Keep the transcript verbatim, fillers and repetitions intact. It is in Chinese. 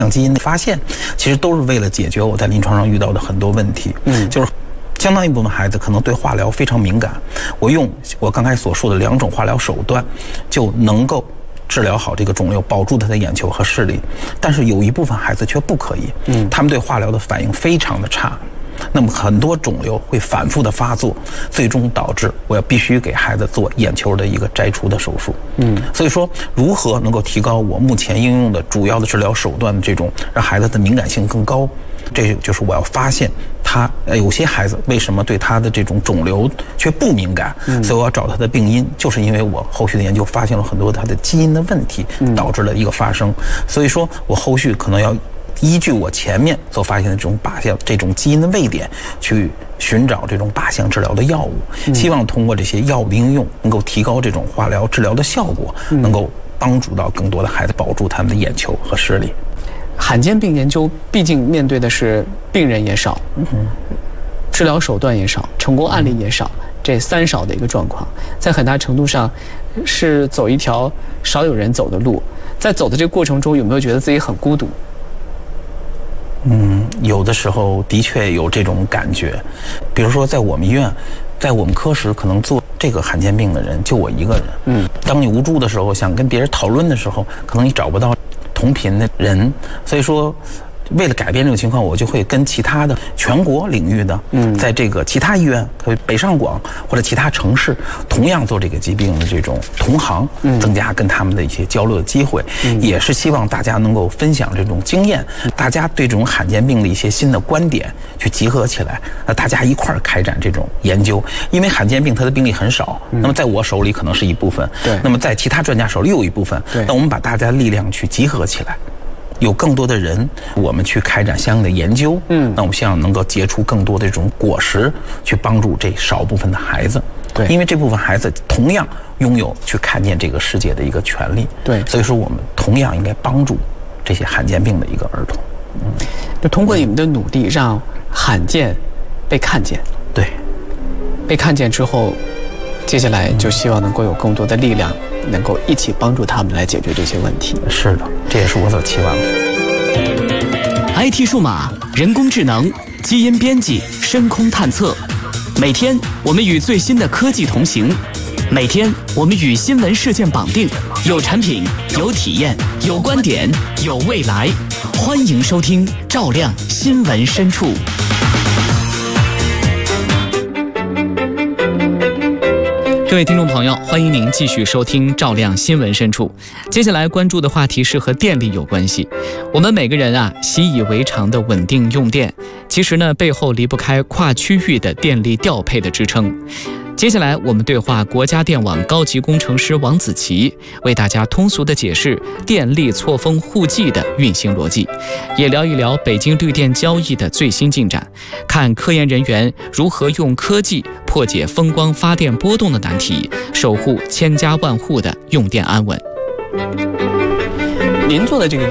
基因的发现，其实都是为了解决我在临床上遇到的很多问题。嗯，就是相当一部分孩子可能对化疗非常敏感，我用我刚才所说的两种化疗手段，就能够治疗好这个肿瘤，保住他的眼球和视力。但是有一部分孩子却不可以，嗯，他们对化疗的反应非常的差。那么很多肿瘤会反复的发作，最终导致我要必须给孩子做眼球的一个摘除的手术。嗯，所以说如何能够提高我目前应用的主要的治疗手段的这种让孩子的敏感性更高，这就是我要发现他呃有些孩子为什么对他的这种肿瘤却不敏感，嗯，所以我要找他的病因，就是因为我后续的研究发现了很多他的基因的问题导致了一个发生，所以说我后续可能要依据我前面所发现的这种靶向、这种基因的位点，去寻找这种靶向治疗的药物，嗯，希望通过这些药物的应用，能够提高这种化疗治疗的效果，嗯，能够帮助到更多的孩子保住他们的眼球和视力。 罕见病研究毕竟面对的是病人也少，嗯，治疗手段也少，成功案例也少，这三少的一个状况，在很大程度上是走一条少有人走的路。在走的这个过程中，有没有觉得自己很孤独？ 嗯，有的时候的确有这种感觉，比如说在我们医院，在我们科室可能做这个罕见病的人就我一个人。嗯，当你无助的时候，想跟别人讨论的时候，可能你找不到同频的人，所以说为了改变这种情况，我就会跟其他的全国领域的，嗯，在这个其他医院，北上广或者其他城市，同样做这个疾病的这种同行，嗯，增加跟他们的一些交流的机会，嗯，也是希望大家能够分享这种经验，嗯，大家对这种罕见病的一些新的观点去集合起来，那大家一块儿开展这种研究。因为罕见病它的病例很少，嗯，那么在我手里可能是一部分，对，那么在其他专家手里又有一部分，对，那我们把大家的力量去集合起来。有更多的人，我们去开展相应的研究，嗯，那我们希望能够结出更多的这种果实，去帮助这少部分的孩子。对，因为这部分孩子同样拥有去看见这个世界的一个权利。对，所以说我们同样应该帮助这些罕见病的一个儿童。 嗯，就通过你们的努力，让罕见被看见。 对， 被看见之后，接下来就希望能够有更多的力量，能够一起帮助他们来解决这些问题。 是的，这也是我所期望的。 I T 数码、人工智能、基因编辑、深空探测，每天我们与最新的科技同行，每天我们与新闻事件绑定，有产品，有体验，有观点，有未来。欢迎收听《照亮新闻深处》。各位听众朋友，欢迎您继续收听《照亮新闻深处》。接下来关注的话题是和电力有关系。我们每个人啊，习以为常的稳定用电，其实呢，背后离不开跨区域的电力调配的支撑。接下来我们对话国家电网高级工程师王子琪，为大家通俗地解释电力错峰互计的运行逻辑，也聊一聊北京绿电交易的最新进展，看科研人员如何用科技破解风光发电波动的难题，守护千家万户的用电安稳。 您做的这个